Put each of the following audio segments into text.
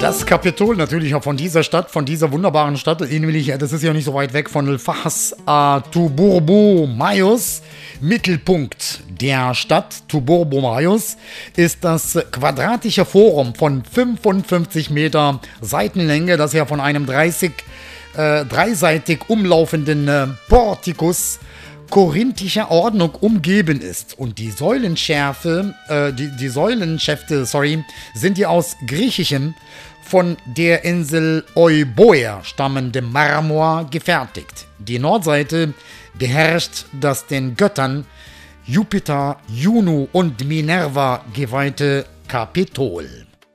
Das Kapitol natürlich auch von dieser Stadt, von dieser wunderbaren Stadt, das ist ja nicht so weit weg von El Fas a Tuburbo-Mayos. Mittelpunkt der Stadt Tuburbo-Mayos ist das quadratische Forum von 55 Meter Seitenlänge, das ja von einem dreiseitig umlaufenden Portikus korinthischer Ordnung umgeben ist. Und die Säulenschäfte, sind die aus griechischem, von der Insel Euboea stammendem Marmor gefertigt. Die Nordseite beherrscht das den Göttern Jupiter, Juno und Minerva geweihte Kapitol.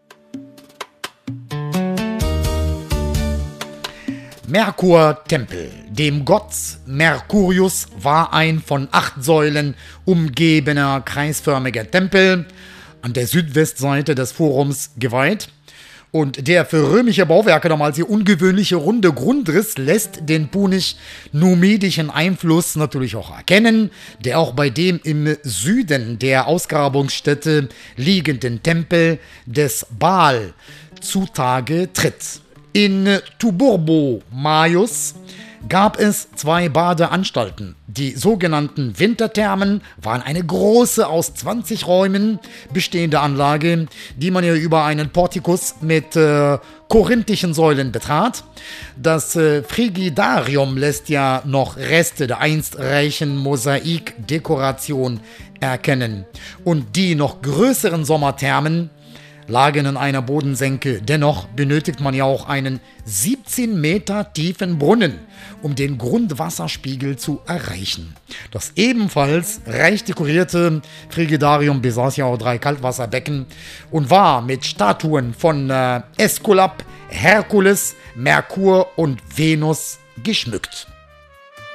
Merkur-Tempel. Dem Gott Mercurius war ein von 8 Säulen umgebener kreisförmiger Tempel an der Südwestseite des Forums geweiht. Und der für römische Bauwerke damals hier ungewöhnliche runde Grundriss lässt den punisch-numidischen Einfluss natürlich auch erkennen, der auch bei dem im Süden der Ausgrabungsstätte liegenden Tempel des Baal zutage tritt. In Tuburbo-Mayos gab es 2 Badeanstalten. Die sogenannten Winterthermen waren eine große, aus 20 Räumen bestehende Anlage, die man ja über einen Portikus mit korinthischen Säulen betrat. Das Frigidarium lässt ja noch Reste der einst reichen Mosaikdekoration erkennen. Und die noch größeren Sommerthermen lagen in einer Bodensenke. Dennoch benötigt man ja auch einen 17 Meter tiefen Brunnen, um den Grundwasserspiegel zu erreichen. Das ebenfalls reich dekorierte Frigidarium besaß ja auch 3 Kaltwasserbecken und war mit Statuen von Äskulap, Herkules, Merkur und Venus geschmückt.